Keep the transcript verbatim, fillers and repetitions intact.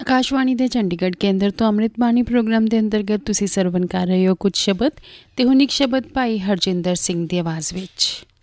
ਆਕਾਸ਼ਵਾਣੀ ਦੇ ਚੰਡੀਗੜ੍ਹ ਕੇਂਦਰ ਤੋਂ ਅੰਮ੍ਰਿਤ ਬਾਣੀ ਪ੍ਰੋਗਰਾਮ ਦੇ ਅੰਤਰਗਤ ਤੁਸੀਂ ਸਰਵਣ ਕਰ ਰਹੇ ਹੋ ਕੁਝ ਸ਼ਬਦ, ਤੇ ਹੁਣ ਇੱਕ ਸ਼ਬਦ ਭਾਈ ਹਰਜਿੰਦਰ ਸਿੰਘ ਦੀ ਆਵਾਜ਼ ਵਿੱਚ।